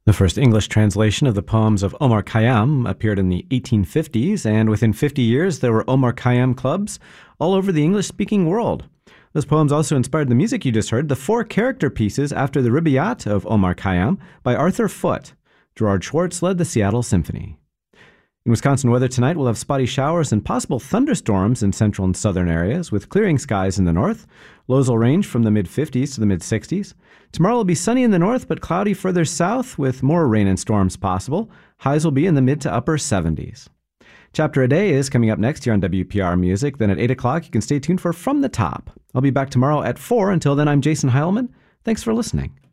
The first English translation of the poems of Omar Khayyam appeared in the 1850s, and within 50 years there were Omar Khayyam clubs all over the English-speaking world. Those poems also inspired the music you just heard, the four character pieces after the Rubaiyat of Omar Khayyam by Arthur Foote. Gerard Schwartz led the Seattle Symphony. In Wisconsin weather tonight, we'll have spotty showers and possible thunderstorms in central and southern areas, with clearing skies in the north. Lows will range from the mid-50s to the mid-60s. Tomorrow will be sunny in the north, but cloudy further south, with more rain and storms possible. Highs will be in the mid to upper 70s. Chapter a Day is coming up next here on WPR Music. Then at 8 o'clock, you can stay tuned for From the Top. I'll be back tomorrow at 4. Until then, I'm Jason Heilman. Thanks for listening.